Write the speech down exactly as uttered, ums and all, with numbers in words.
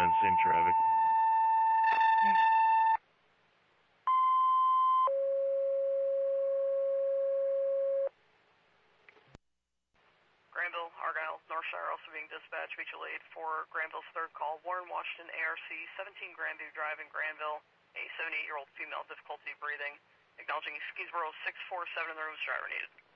ten, same traffic. Granville, Argyle, Northshire also being dispatched, mutual aid for Granville's third call. Warren Washington, A R C, seventeen Grandview Drive in Granville, a seventy-eight-year-old female, difficulty breathing. Acknowledging Skeesboro six four seven in the room, driver needed.